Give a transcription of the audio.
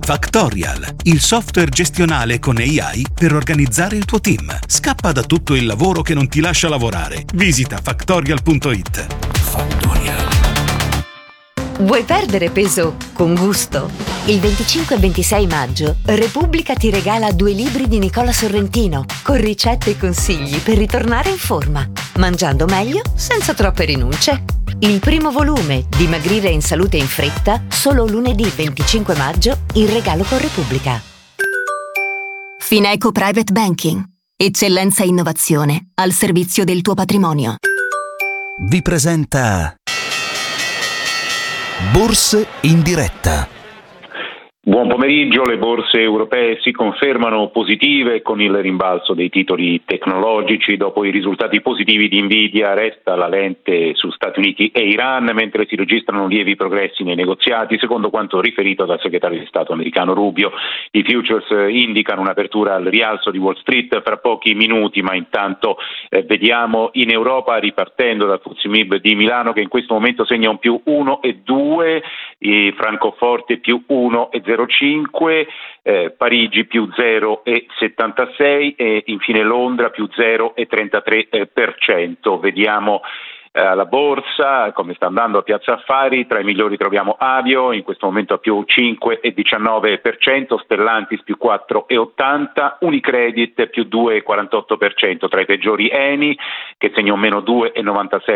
Factorial, il software gestionale con AI per organizzare il tuo team. Scappa da tutto il lavoro che non ti lascia lavorare. Visita factorial.it. Factorial. Vuoi perdere peso con gusto? Il 25 e 26 maggio Repubblica ti regala 2 libri di Nicola Sorrentino con ricette e consigli per ritornare in forma, mangiando meglio senza troppe rinunce. Il primo volume, Dimagrire in salute in fretta, solo lunedì 25 maggio in regalo con Repubblica. Fineco Private Banking. Eccellenza e innovazione al servizio del tuo patrimonio. Vi presenta Borse in diretta. Buon pomeriggio, le borse europee si confermano positive con il rimbalzo dei titoli tecnologici. Dopo i risultati positivi di Nvidia resta la lente su Stati Uniti e Iran, mentre si registrano lievi progressi nei negoziati, secondo quanto riferito dal segretario di Stato americano Rubio. I futures indicano un'apertura al rialzo di Wall Street fra pochi minuti, ma intanto vediamo in Europa, ripartendo dal FTSE MIB di Milano, che in questo momento segna un più 1,2, Francoforte più 1,05, Parigi più 0,76 e infine Londra più 0,33%. Vediamo la borsa come sta andando a Piazza Affari. Tra i migliori troviamo Avio in questo momento a più 5,19%, Stellantis più 4,80%, Unicredit più 2,48%. Tra i peggiori Eni che segna un meno 2,96%,